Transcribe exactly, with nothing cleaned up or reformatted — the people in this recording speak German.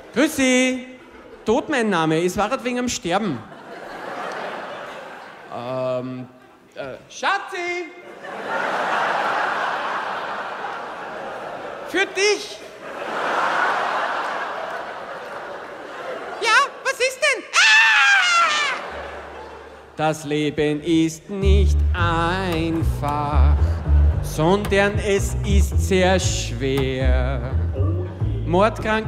Grüß Sie. Tod mein Name. Es war wegen am Sterben. ähm, äh, Schatzi! Für dich! Ja, was ist denn? Ah! Das Leben ist nicht einfach, sondern es ist sehr schwer. Mordkrank